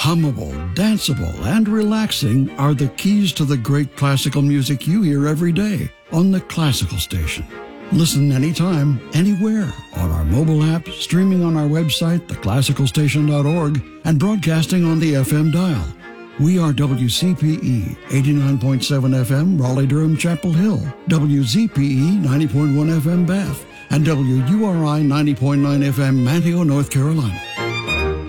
Hummable, danceable, and relaxing are the keys to the great classical music you hear every day on the Classical Station. Listen anytime, anywhere, on our mobile app, streaming on our website, theclassicalstation.org, and broadcasting on the FM dial. We are WCPE 89.7 FM, Raleigh-Durham, Chapel Hill, WZPE 90.1 FM, Bath, and WURI 90.9 FM, Manteo, North Carolina.